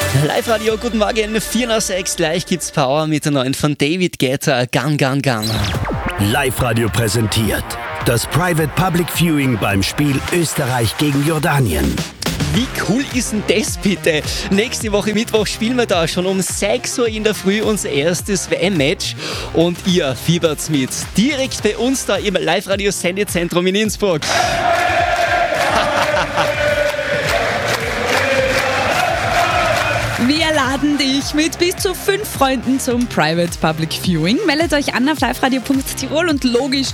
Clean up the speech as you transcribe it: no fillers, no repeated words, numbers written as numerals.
Live-Radio, guten Morgen, 4 nach 6, gleich gibt's Power mit der neuen von David Guetta, Gang, Gang, Gang. Live-Radio präsentiert das Private Public Viewing beim Spiel Österreich gegen Jordanien. Wie cool ist denn das bitte? Nächste Woche Mittwoch spielen wir da schon um 6 Uhr in der Früh unser erstes WM-Match und ihr fiebert's mit. Direkt bei uns da im Live-Radio-Sendezentrum in Innsbruck. Wir laden dich mit bis zu 5 Freunden zum Private Public Viewing. Meldet euch an auf liveradio.tirol und logisch